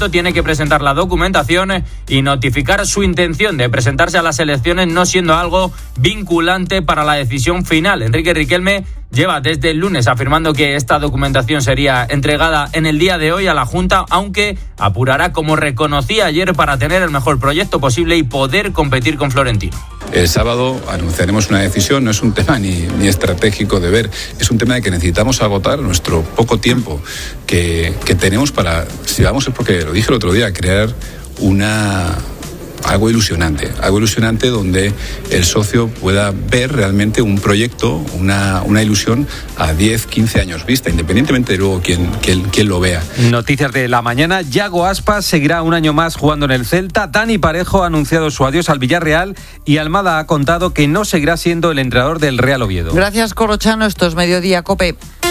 tiene que presentar la documentación y notificar su intención de presentarse a las elecciones, no siendo algo vinculante para la decisión final. Enrique Riquelme lleva desde el lunes afirmando que esta documentación sería entregada en el día de hoy a la Junta, aunque apurará, como reconocía ayer, para tener el mejor proyecto posible y poder competir con Florentino. El sábado anunciaremos una decisión, no es un tema ni estratégico de ver, es un tema de que necesitamos agotar nuestro poco tiempo que tenemos para, si vamos, es porque lo dije el otro día, crear algo ilusionante donde el socio pueda ver realmente un proyecto, una ilusión a 10, 15 años vista, independientemente de luego quién lo vea. Noticias de la mañana: Yago Aspas seguirá un año más jugando en el Celta. Dani Parejo ha anunciado su adiós al Villarreal y Almada ha contado que no seguirá siendo el entrenador del Real Oviedo. Gracias, Corrochano. Esto es Mediodía COPE.